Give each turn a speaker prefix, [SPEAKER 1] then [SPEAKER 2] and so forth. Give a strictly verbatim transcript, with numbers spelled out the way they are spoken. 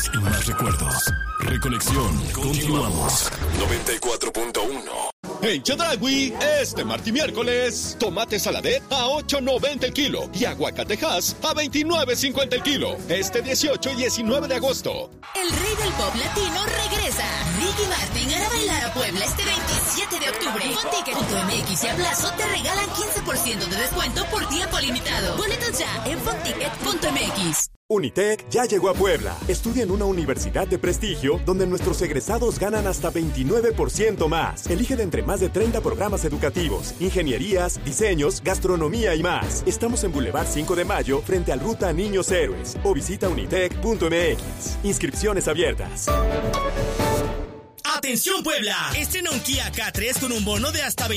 [SPEAKER 1] más y más recuerdos. Reconexión. Continuamos. noventa y cuatro punto uno.
[SPEAKER 2] En Chedraui, este martes y miércoles, tomate saladet a ocho noventa el kilo y aguacatejas a veintinueve cincuenta el kilo. Este dieciocho y diecinueve de agosto.
[SPEAKER 3] El rey del pop latino regresa. Ricky Martin hará bailar a Puebla este veintisiete de octubre. Fonticket punto m x y Ablazo te regalan quince por ciento de descuento por tiempo limitado. Boletos ya en fonticket punto m x.
[SPEAKER 4] Unitec ya llegó a Puebla. Estudia en una universidad de prestigio donde nuestros egresados ganan hasta veintinueve por ciento más. Elige de entre más de treinta programas educativos, ingenierías, diseños, gastronomía y más. Estamos en Boulevard cinco de Mayo frente al Ruta Niños Héroes o visita unitec punto m x. Inscripciones abiertas.
[SPEAKER 5] ¡Atención Puebla! Estrena un Kia K tres con un bono de hasta veinte